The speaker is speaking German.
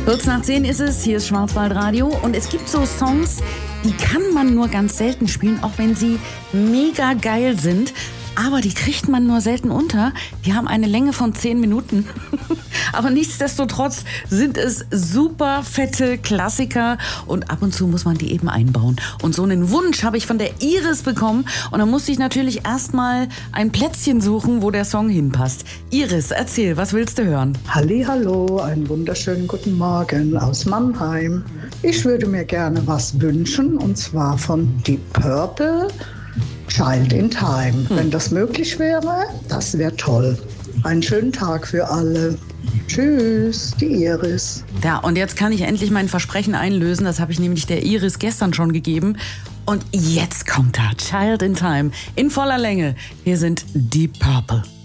Kurz nach 10 ist es, hier ist Schwarzwaldradio und es gibt so Songs, die kann man nur ganz selten spielen, auch wenn sie mega geil sind. Aber die kriegt man nur selten unter. Die haben eine Länge von 10 Minuten. Aber nichtsdestotrotz sind es super fette Klassiker. Und ab und zu muss man die eben einbauen. Und so einen Wunsch habe ich von der Iris bekommen. Und dann musste ich natürlich erstmal ein Plätzchen suchen, wo der Song hinpasst. Iris, erzähl, was willst du hören? Hallihallo, einen wunderschönen guten Morgen aus Mannheim. Ich würde mir gerne was wünschen, und zwar von Deep Purple. Child in Time. Wenn das möglich wäre, das wäre toll. Einen schönen Tag für alle. Tschüss, die Iris. Ja, und jetzt kann ich endlich mein Versprechen einlösen. Das habe ich nämlich der Iris gestern schon gegeben. Und jetzt kommt da Child in Time in voller Länge. Hier sind Deep Purple.